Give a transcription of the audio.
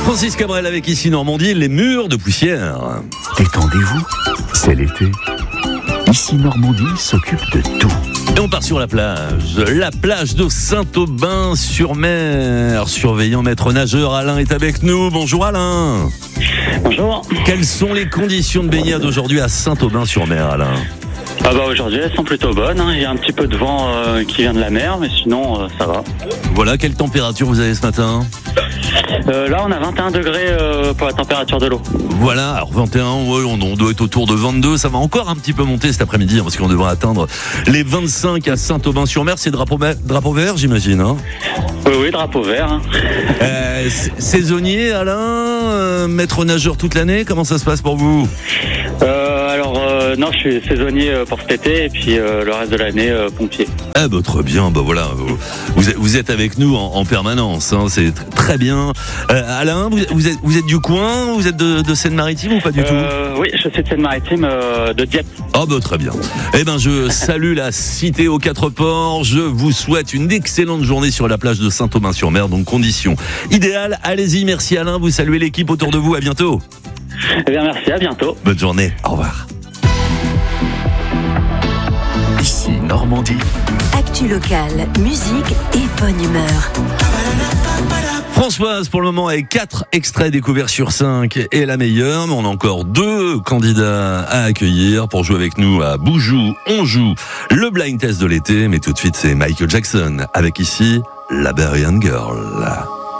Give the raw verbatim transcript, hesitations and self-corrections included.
Francis Cabrel avec ici Normandie, les murs de poussière. Détendez-vous, c'est l'été. Ici Normandie s'occupe de tout. Et on part sur la plage, la plage de Saint-Aubin-sur-Mer. Surveillant maître nageur Alain est avec nous. Bonjour Alain. Bonjour. Quelles sont les conditions de baignade aujourd'hui à Saint-Aubin-sur-Mer, Alain ? Ah bah aujourd'hui elles sont plutôt bonnes, hein. Il y a un petit peu de vent euh, qui vient de la mer, mais sinon euh, ça va. Voilà, quelle température vous avez ce matin ? Euh, là on a vingt et un degrés euh, pour la température de l'eau. Voilà, alors vingt et un, ouais, on, on doit être autour de vingt-deux, ça va encore un petit peu monter cet après-midi, hein, parce qu'on devrait atteindre les vingt-cinq à Saint-Aubin-sur-Mer. C'est drapeau, drapeau vert, j'imagine, hein ? Oui, oui, drapeau vert. Hein. Euh, saisonnier, Alain, euh, maître nageur toute l'année, comment ça se passe pour vous ? euh, Alors euh, non, je suis saisonnier pour cet été et puis euh, le reste de l'année euh, pompier. Ah bah très bien, bah voilà, vous êtes, vous êtes avec nous en, en permanence, hein, c'est très bien. Euh, Alain, vous, vous, êtes, vous êtes du coin, vous êtes de, de Seine-Maritime ou pas du euh, tout ? Oui, je suis de Seine-Maritime, euh, de Dieppe. Ah bah très bien. Eh ben je salue la cité aux quatre ports, je vous souhaite une excellente journée sur la plage de Saint-Aubin-sur-Mer, donc conditions idéales. Allez-y, merci Alain, vous saluez l'équipe autour de vous, à bientôt. Eh bien merci, à bientôt. Bonne journée, au revoir. Ici Normandie. Actu locale, musique et bonne humeur. Françoise, pour le moment, avec quatre extraits découverts sur cinq, est la meilleure, mais on a encore deux candidats à accueillir pour jouer avec nous à Boujou. On joue le blind test de l'été, mais tout de suite, c'est Michael Jackson, avec ici, la Barbarian Girl.